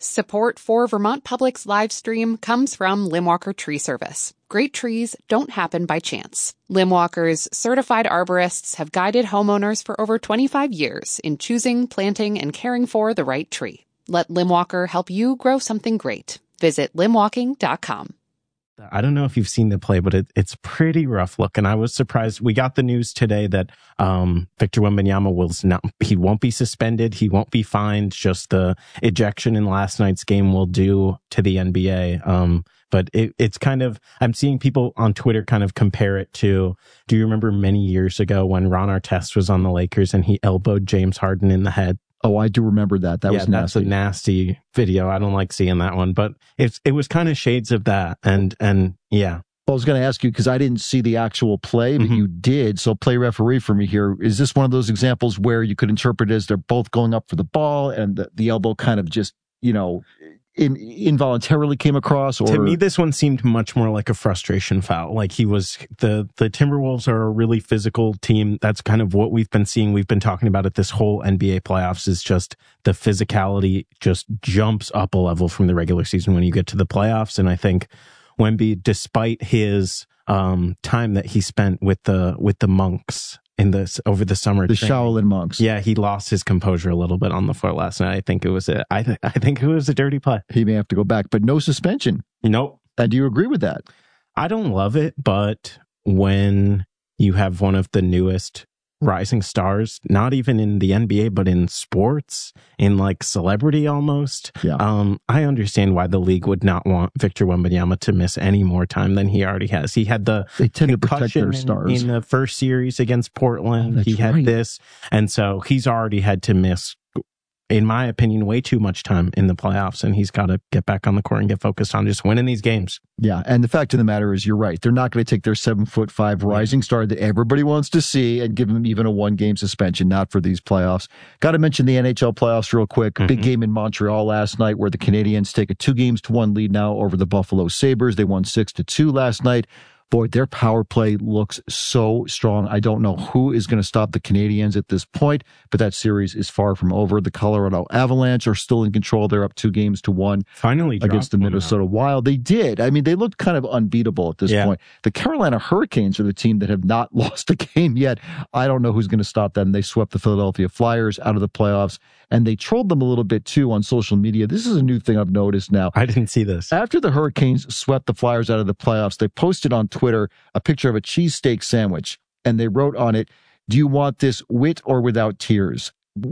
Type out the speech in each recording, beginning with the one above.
Support for Vermont Public's live stream comes from Limwalker Tree Service. Great trees don't happen by chance. Limwalker's certified arborists have guided homeowners for over 25 years in choosing, planting, and caring for the right tree. Let Limwalker help you grow something great. Visit limwalking.com. I don't know if you've seen the play, but it's pretty rough look. And I was surprised. We got the news today that Victor Wembanyama he won't be suspended. He won't be fined. Just the ejection in last night's game will do to the NBA. But it's kind of, I'm seeing people on Twitter kind of compare it to, do you remember many years ago when Ron Artest was on the Lakers and he elbowed James Harden in the head? Oh, I do remember that. That was nasty. That's a nasty video. I don't like seeing that one, but it was kind of shades of that. And yeah. Well, I was going to ask you because I didn't see the actual play, but you did. So play referee for me here. Is this one of those examples where you could interpret it as they're both going up for the ball and the elbow kind of just, involuntarily came across? Or... To me, this one seemed much more like a frustration foul. Like the Timberwolves are a really physical team. That's kind of what we've been seeing. We've been talking about it this whole NBA playoffs is just the physicality just jumps up a level from the regular season when you get to the playoffs. And I think Wemby, despite his time that he spent with the monks over the summer, the Shaolin monks, yeah, he lost his composure a little bit on the floor last night. I think it was a dirty play. He may have to go back, but no suspension. Nope. And do you agree with that? I don't love it, but when you have one of the newest rising stars, not even in the NBA, but in sports, in like celebrity almost. Yeah. I understand why the league would not want Victor Wembanyama to miss any more time than he already has. He had they tend to protect their stars in the first series against Portland. He had this, and so he's already had to miss, in my opinion, way too much time in the playoffs, and he's got to get back on the court and get focused on just winning these games. Yeah, and the fact of the matter is, you're right. They're not going to take their 7'5" rising star that everybody wants to see and give him even a 1-game suspension, not for these playoffs. Got to mention the NHL playoffs real quick. Big game in Montreal last night where the Canadiens take a 2-1 lead now over the Buffalo Sabres. They won 6-2 last night. Boy, their power play looks so strong. I don't know who is going to stop the Canadiens at this point, but that series is far from over. The Colorado Avalanche are still in control. They're up 2-1. Finally against the Minnesota Wild. They did. I mean, they looked kind of unbeatable at this point. The Carolina Hurricanes are the team that have not lost a game yet. I don't know who's going to stop them. They swept the Philadelphia Flyers out of the playoffs, and they trolled them a little bit, too, on social media. This is a new thing I've noticed now. I didn't see this. After the Hurricanes swept the Flyers out of the playoffs, they posted on Twitter a picture of a cheesesteak sandwich, and they wrote on it, "Do you want this wit or without tears?"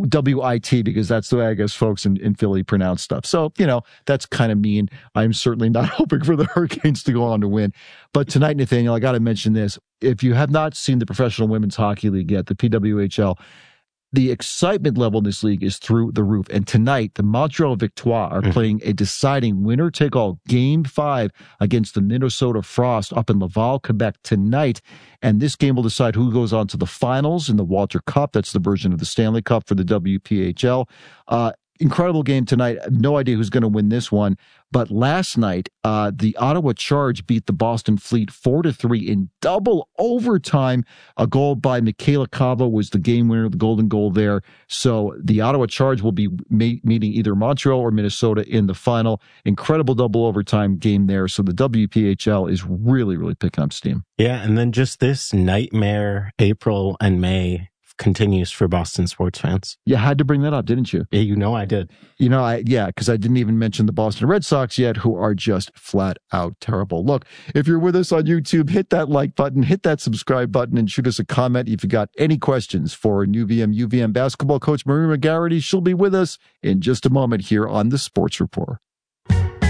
WIT, because that's the way I guess folks in Philly pronounce stuff. So, that's kind of mean. I'm certainly not hoping for the Hurricanes to go on to win. But tonight, Nathaniel, I got to mention this. If you have not seen the Professional Women's Hockey League yet, the PWHL, the excitement level in this league is through the roof. And tonight, the Montreal Victoire are playing a deciding winner-take-all Game 5 against the Minnesota Frost up in Laval, Quebec tonight. And this game will decide who goes on to the finals in the Walter Cup. That's the version of the Stanley Cup for the WPHL. Incredible game tonight. I have no idea who's going to win this one. But last night, the Ottawa Charge beat the Boston Fleet 4-3 in double overtime. A goal by Michaela Cava was the game winner, the golden goal there. So the Ottawa Charge will be meeting either Montreal or Minnesota in the final. Incredible double overtime game there. So the WPHL is really, really picking up steam. Yeah, and then just this nightmare April and May continues for Boston sports fans. You had to bring that up, didn't you? Yeah, I did. Because I didn't even mention the Boston Red Sox yet, who are just flat out terrible. Look, if you're with us on YouTube, hit that like button, hit that subscribe button, and shoot us a comment if you got any questions for new UVM basketball coach Marie McGarity. She'll be with us in just a moment here on the Sports Report.